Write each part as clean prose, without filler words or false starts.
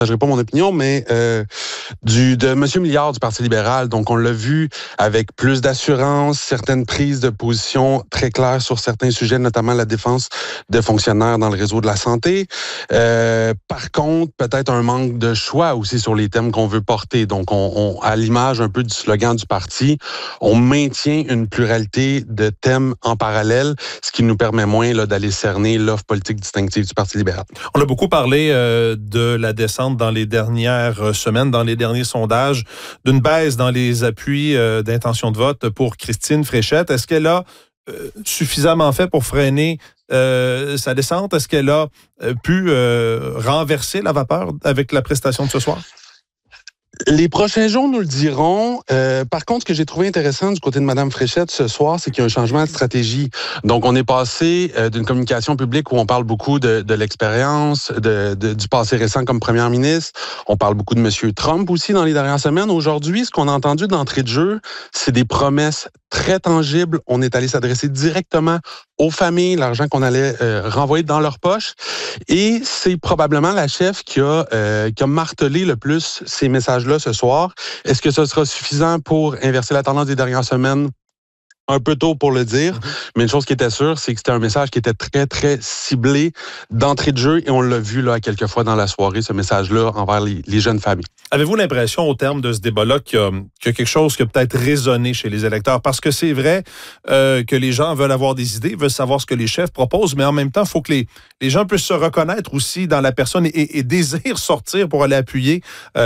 partagerai pas mon opinion, mais de M. Milliard du Parti libéral. Donc, on l'a vu avec plus d'assurance, certaines prises de position très claires sur certains sujets, notamment la défense de fonctionnaires dans le réseau de la santé. Par contre, peut-être un manque de choix aussi sur les thèmes qu'on veut porter. Donc, on à l'image un peu du slogan du parti, on maintient une pluralité de thèmes en parallèle, ce qui nous permet moins là, d'aller cerner l'offre politique distinctive du Parti libéral. On a beaucoup parlé de la descente dans les dernières semaines, dans les derniers sondages, d'une baisse dans les appuis d'intention de vote pour Christine Fréchette. Est-ce qu'elle a suffisamment fait pour freiner sa descente? Est-ce qu'elle a pu renverser la vapeur avec la prestation de ce soir? Les prochains jours nous le diront. Par contre, ce que j'ai trouvé intéressant du côté de Mme Fréchette ce soir, c'est qu'il y a un changement de stratégie. Donc, on est passé d'une communication publique où on parle beaucoup de l'expérience, du passé récent comme première ministre. On parle beaucoup de M. Trump aussi dans les dernières semaines. Aujourd'hui, ce qu'on a entendu d'entrée de jeu, c'est des promesses très tangibles. On est allé s'adresser directement aux familles, l'argent qu'on allait renvoyer dans leur poche. Et c'est probablement la chef qui a martelé le plus ces messages-là ce soir. Est-ce que ce sera suffisant pour inverser la tendance des dernières semaines? Un peu tôt pour le dire, mais une chose qui était sûre, c'est que c'était un message qui était très, très ciblé d'entrée de jeu et on l'a vu là quelques fois dans la soirée, ce message-là envers les jeunes familles. Avez-vous l'impression, au terme de ce débat-là, qu'il y a quelque chose qui a peut-être résonné chez les électeurs? Parce que c'est vrai que les gens veulent avoir des idées, veulent savoir ce que les chefs proposent, mais en même temps, il faut que les gens puissent se reconnaître aussi dans la personne et désirent sortir pour aller appuyer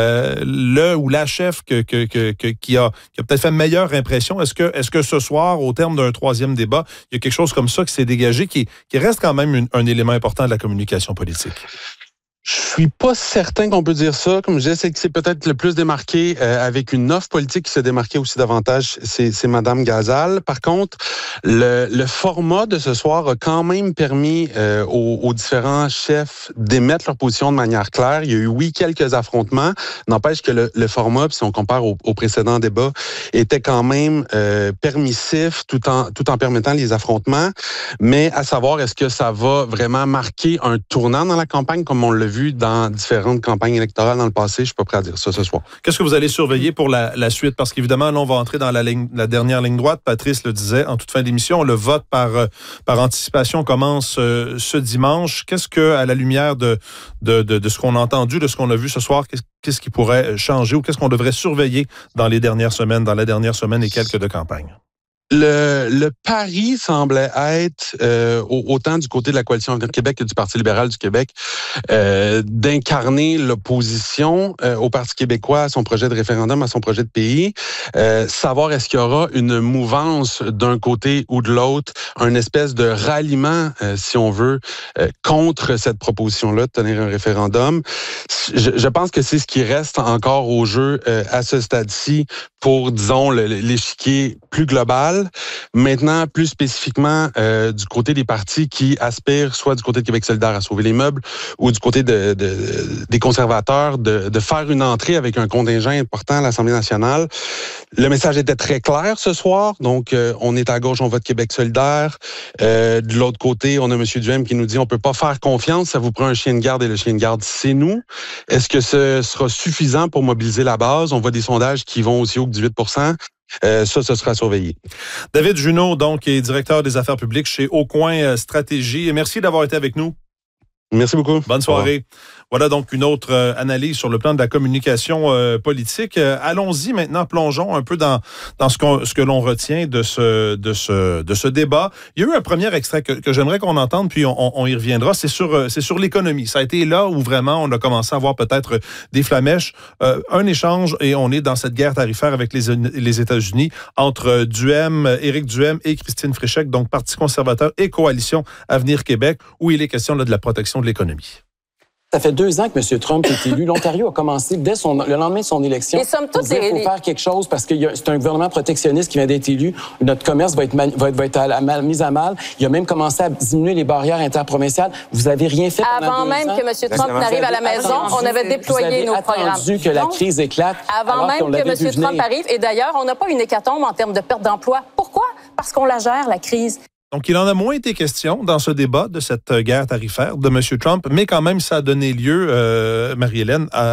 le ou la chef qui a peut-être fait une meilleure impression. Est-ce que ce soir, au terme d'un troisième débat, il y a quelque chose comme ça qui s'est dégagé, qui reste quand même un élément important de la communication politique? Je suis pas certain qu'on peut dire ça. Comme je disais, c'est que c'est peut-être le plus démarqué avec une offre politique qui se démarquait aussi davantage, c'est Mme Gazal. Par contre, le format de ce soir a quand même permis aux différents chefs d'émettre leur position de manière claire. Il y a eu, oui, quelques affrontements. N'empêche que le format, si on compare au précédent débat, était quand même permissif tout en permettant les affrontements. Mais à savoir, est-ce que ça va vraiment marquer un tournant dans la campagne comme on l'a vu dans différentes campagnes électorales dans le passé? Je suis pas prêt à dire ça ce soir. Qu'est-ce que vous allez surveiller pour la suite? Parce qu'évidemment, là, on va entrer dans la dernière ligne droite. Patrice le disait en toute fin d'émission, le vote par anticipation commence ce dimanche. Qu'est-ce que, à la lumière de ce qu'on a entendu, de ce qu'on a vu ce soir, qu'est-ce qui pourrait changer ou qu'est-ce qu'on devrait surveiller dans la dernière semaine et quelques de campagne? Le pari semblait être, autant du côté de la Coalition Avenir Québec que du Parti libéral du Québec, d'incarner l'opposition au Parti québécois, à son projet de référendum, à son projet de pays. Savoir est-ce qu'il y aura une mouvance d'un côté ou de l'autre, une espèce de ralliement, si on veut, contre cette proposition-là de tenir un référendum. Je pense que c'est ce qui reste encore au jeu à ce stade-ci pour, disons, l'échiquier plus global. Maintenant, plus spécifiquement, du côté des partis qui aspirent, soit du côté de Québec solidaire à sauver les meubles, ou du côté des conservateurs, de faire une entrée avec un contingent important à l'Assemblée nationale. Le message était très clair ce soir. Donc, on est à gauche, on vote Québec solidaire. De l'autre côté, on a M. Duhem qui nous dit on peut pas faire confiance, ça vous prend un chien de garde et le chien de garde, c'est nous. Est-ce que ce sera suffisant pour mobiliser la base? On voit des sondages qui vont aussi haut que 18%. Ça, ce sera surveillé. David Junot, donc, est directeur des affaires publiques chez Aucoin Stratégie. Merci d'avoir été avec nous. Merci beaucoup. Bonne soirée. Voilà donc une autre analyse sur le plan de la communication politique. Allons-y maintenant, plongeons un peu dans ce que l'on retient de ce débat. Il y a eu un premier extrait que j'aimerais qu'on entende, puis on y reviendra. C'est sur l'économie. Ça a été là où vraiment on a commencé à voir peut-être des flamèches. Un échange, et on est dans cette guerre tarifaire avec les États-Unis entre Éric Duhem et Christine Fréchette, donc Parti conservateur et Coalition Avenir Québec, où il est question là, de la protection de l'économie. Ça fait 2 ans que M. Trump est élu. L'Ontario a commencé dès le lendemain de son élection. Et somme toute, il faut faire quelque chose parce que c'est un gouvernement protectionniste qui vient d'être élu. Notre commerce va être mis à mal. Il a même commencé à diminuer les barrières interprovinciales. Vous n'avez rien fait pendant 2 ans. Avant même que M. Trump n'arrive à la maison, on avait déployé nos programmes. Vous avez attendu que la crise éclate. Avant même que M. Trump arrive. Et d'ailleurs, on n'a pas une hécatombe en termes de perte d'emploi. Pourquoi? Parce qu'on la gère, la crise. Donc, il en a moins été question dans ce débat de cette guerre tarifaire de M. Trump, mais quand même, ça a donné lieu, Marie-Hélène, à